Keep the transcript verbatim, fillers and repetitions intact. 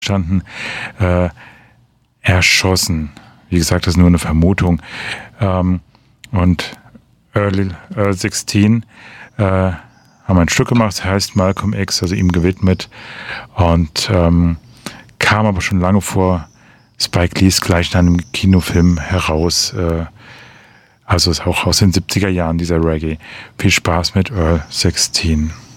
standen, äh, erschossen. Wie gesagt, das ist nur eine Vermutung. Ähm, und Earl, Earl sechzehn äh, haben ein Stück gemacht, das heißt Malcolm X, also ihm gewidmet. Und ähm, kam aber schon lange vor Spike Lees gleichnamigen Kinofilm heraus. Äh, also ist auch aus den siebziger Jahren dieser Reggae. Viel Spaß mit Earl sechzehn.